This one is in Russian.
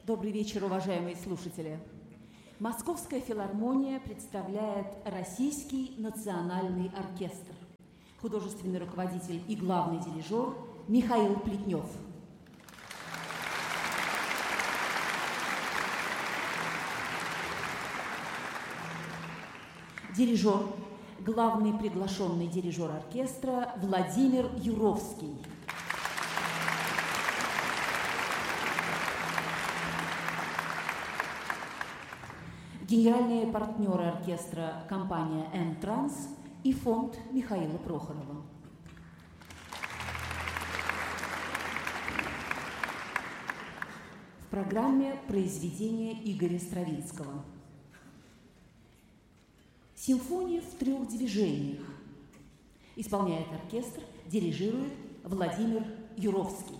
Добрый вечер, уважаемые слушатели. Московская филармония представляет Российский национальный оркестр. Художественный руководитель и главный дирижер Михаил Плетнев. Дирижер, главный приглашенный дирижер оркестра Владимир Юровский. Генеральные партнеры оркестра – компания «М-Транс» и фонд Михаила Прохорова. В программе произведения Игоря Стравинского. Симфония в 3 движениях. Исполняет оркестр, дирижирует Владимир Юровский.